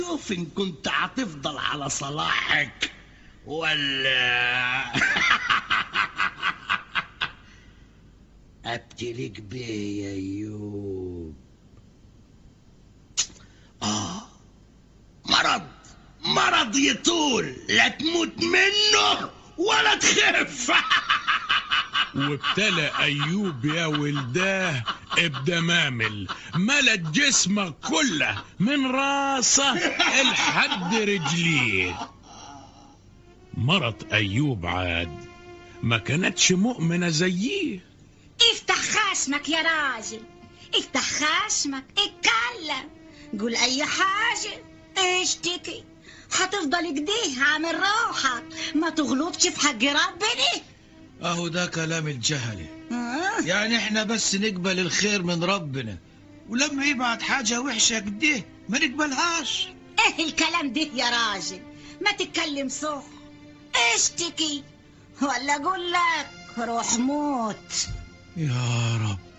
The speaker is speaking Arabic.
شوف إن كنت هتفضل على صلاحك ولا ابتليك بيه يا ايوب. مرض يطول، لا تموت منه ولا تخف. وابتلى ايوب يا ولداه بدمامل ملت جسمه كله من راسه لحد رجليه. مرت ايوب عاد ما كانتش مؤمنه زيه. افتح خشمك يا راجل، افتح خشمك، اتكلم، قول اي حاجة، اشتكي. هتفضل كده عامل روحك ما تغلطش في حق ربنا. اهو ده كلام الجهلة. يعني احنا بس نقبل الخير من ربنا، ولما يبعت حاجة وحشة كده ما نقبلهاش. ايه الكلام ده يا راجل؟ ما تتكلم صح، اشتكي ولا اقول لك روح موت. يا رب.